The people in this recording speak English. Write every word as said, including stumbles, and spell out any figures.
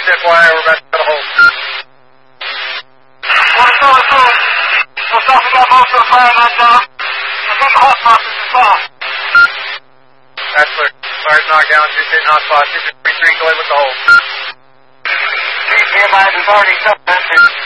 Just F Y I, we're about to cut a hole. One, two, two. We're talking about most of the fire right now. I'm getting hot spots in the car. That's clear. Fire's knocked down, just hitting hot spots. Just three, three, go ahead with the hole. Nearby is already supplemented.